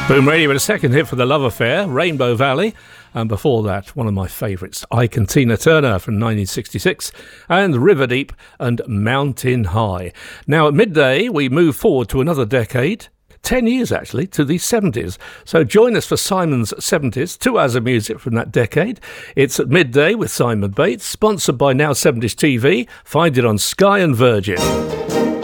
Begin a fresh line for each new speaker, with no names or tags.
Boom Radio with a second hit for The Love Affair, Rainbow Valley. And before that, one of my favourites, Ike and Tina Turner from 1966, and River Deep and Mountain High. Now at midday, we move forward to another decade. 10 years, actually, to the 70s. So join us for Simon's 70s, 2 hours of music from that decade. It's at midday with Simon Bates, sponsored by Now 70s TV. Find it on Sky and Virgin.